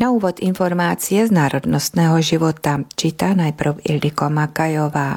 Na úvod informácie z národnostného života číta najprv Ildiko Makajová.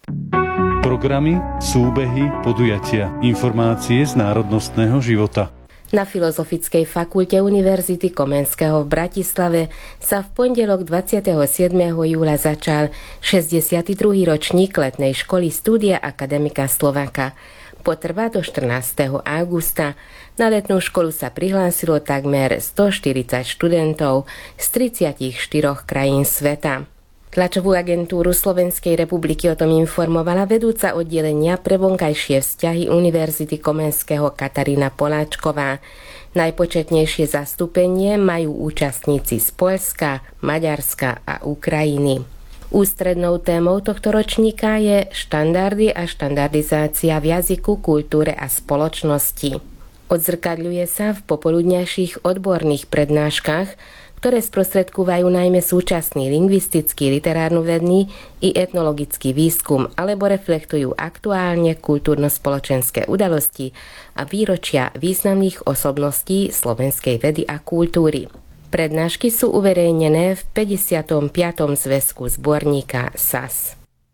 Programy, súbehy, podujatia, informácie z národnostného života. Na Filozofickej fakulte Univerzity Komenského v Bratislave sa v pondelok 27. júla začal 62. ročník letnej školy Studia Akademika Slováka. Potrvá do 14. augusta. Na letnú školu sa prihlásilo takmer 140 študentov z 34 krajín sveta. Tlačovú agentúru Slovenskej republiky o tom informovala vedúca oddelenia pre vonkajšie vzťahy Univerzity Komenského Katarína Poláčková. Najpočetnejšie zastúpenie majú účastníci z Poľska, Maďarska a Ukrajiny. Ústrednou témou tohto ročníka je štandardy a štandardizácia v jazyku, kultúre a spoločnosti. Odzrkadľuje sa v popoludňajších odborných prednáškach, ktoré sprostredkúvajú najmä súčasný lingvistický, literárno-vedný i etnologický výskum alebo reflektujú aktuálne kultúrno-spoločenské udalosti a výročia významných osobností slovenskej vedy a kultúry. Prednášky sú uverejnené v 55. zväzku zborníka SAS.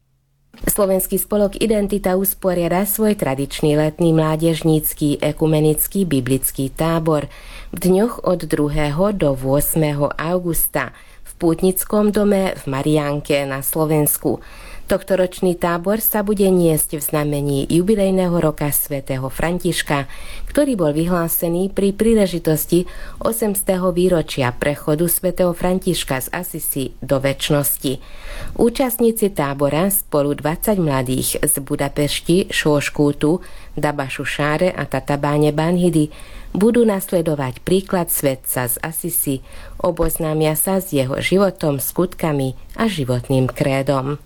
Slovenský spolok Identita usporiada svoj tradičný letný mládežnícky ekumenický biblický tábor v dňoch od 2. do 8. augusta v Pútnickom dome v Mariánke na Slovensku. Tohtoročný tábor sa bude niesť v znamení jubilejného roka svätého Františka, ktorý bol vyhlásený pri príležitosti 800. výročia prechodu svätého Františka z Asisi do večnosti. Účastníci tábora spolu 20 mladých z Budapešti, Sóskultu, Dabašu-Sáre a Tatabáne Banhidy budú nasledovať príklad svätca z Asisi, oboznámia sa s jeho životom, skutkami a životným krédom.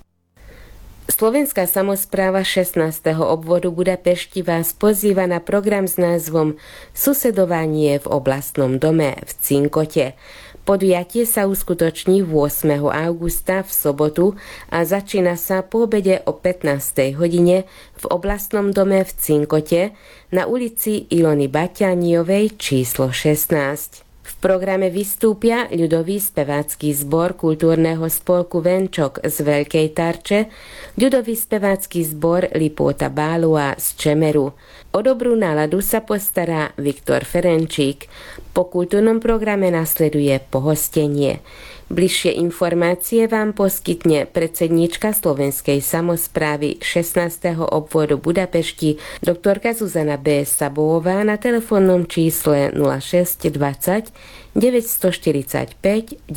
Slovenská samospráva 16. obvodu Budapešti vás pozýva na program s názvom Susedovanie v oblastnom dome v Cinkote. Podujatie sa uskutoční 8. augusta v sobotu a začína sa po obede o 15. hodine v oblastnom dome v Cinkote na ulici Ilony Baťaniovej číslo 16. V programe vystúpia ľudový spevácky zbor kultúrneho spolku Venčok z Veľkej Tarče, ľudový spevácky zbor Lipóta Bálua z Čemeru. O dobrú náladu sa postará Viktor Ferenčík. Po kultúrnom programe nasleduje pohostenie. Bližšie informácie vám poskytne predsedníčka Slovenskej samosprávy 16. obvodu Budapešti doktorka Zuzana B. Sabová na telefónnom čísle 0620 945 90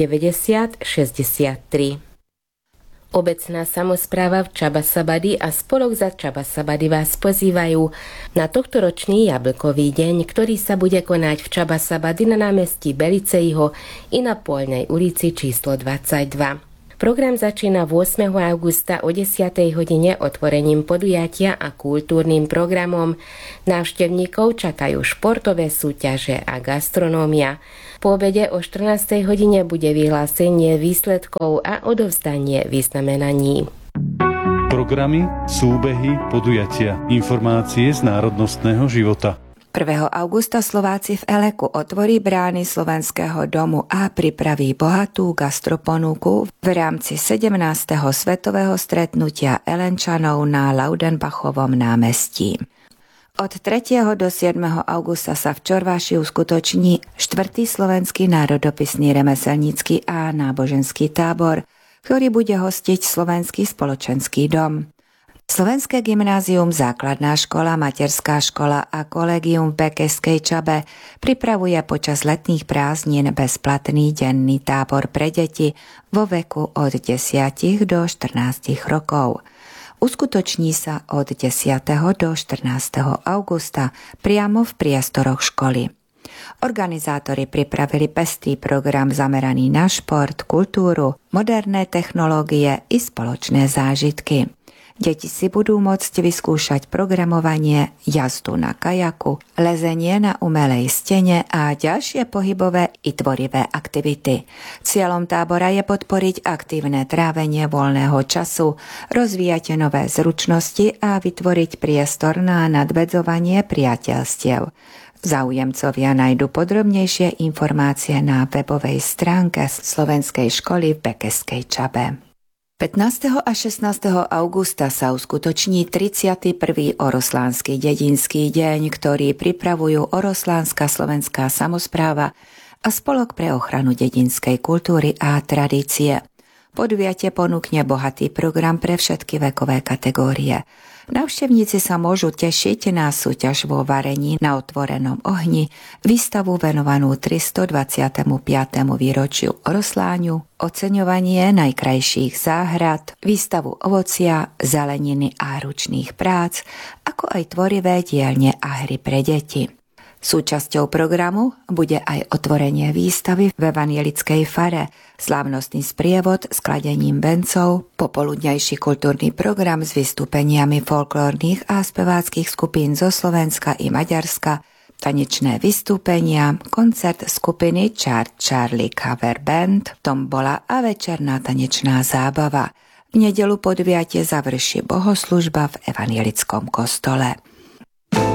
63. Obecná samospráva v Čabasabady a spolok za Čabasabady vás pozývajú na tohtoročný jablkový deň, ktorý sa bude konať v Čabasabady na námestí Belicejho i na Poľnej ulici číslo 22. Program začína 8. augusta o 10. hodine otvorením podujatia a kultúrnym programom. Návštevníkov čakajú športové súťaže a gastronómia. Po obede o 14. hodine bude vyhlásenie výsledkov a odovzdanie vyznamenaní. Programy, súbehy, podujatia, informácie z národnostného života. 1. augusta Slováci v Eleku otvorí brány Slovenského domu a pripraví bohatú gastroponuku v rámci 17. svetového stretnutia Elenčanov na Laudenbachovom námestí. Od 3. do 7. augusta sa v Čorváši uskutoční 4. slovenský národopisný remeselnícky a náboženský tábor, ktorý bude hostiť Slovenský spoločenský dom. Slovenské gymnázium, základná škola, materská škola a kolégium v Bekeskej Čabe pripravuje počas letných prázdnin bezplatný denný tábor pre deti vo veku od 10 do 14 rokov. Uskutoční sa od 10. do 14. augusta priamo v priestoroch školy. Organizátori pripravili pestrý program zameraný na šport, kultúru, moderné technológie i spoločné zážitky. Deti si budú môcť vyskúšať programovanie, jazdu na kajaku, lezenie na umelej stene a ďalšie pohybové i tvorivé aktivity. Cieľom tábora je podporiť aktívne trávenie voľného času, rozvíjať nové zručnosti a vytvoriť priestor na nadvädzovanie priateľstiev. Záujemcovia nájdu podrobnejšie informácie na webovej stránke Slovenskej školy v Bekeskej Čabe. 15. a 16. augusta sa uskutoční 31. Oroslánsky dedinský deň, ktorý pripravujú Oroslánska slovenská samospráva a Spolok pre ochranu dedinskej kultúry a tradície. Podujatie ponúkne bohatý program pre všetky vekové kategórie. Návštevníci sa môžu tešiť na súťaž vo varení na otvorenom ohni, výstavu venovanú 325. výročiu Orosláňu, oceňovanie najkrajších záhrad, výstavu ovocia, zeleniny a ručných prác, ako aj tvorivé dielne a hry pre deti. Súčasťou programu bude aj otvorenie výstavy v evanielickej fare, slávnostný sprievod s kladením vencov, popoludňajší kultúrny program s vystúpeniami folklórnych a speváckych skupín zo Slovenska i Maďarska, tanečné vystúpenia, koncert skupiny Charlie Cover Band, tombola a večerná tanečná zábava. V nedeľu podujatie završí bohoslužba v evanielickom kostole.